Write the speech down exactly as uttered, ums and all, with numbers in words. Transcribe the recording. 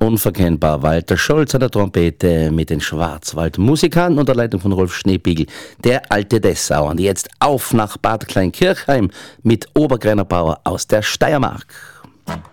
unverkennbar. Walter Scholz an der Trompete mit den Schwarzwaldmusikern unter Leitung von Rolf Schneebiegel, der alte Dessau. Und jetzt auf nach Bad Kleinkirchheim mit Obergreiner Bauer aus der Steiermark.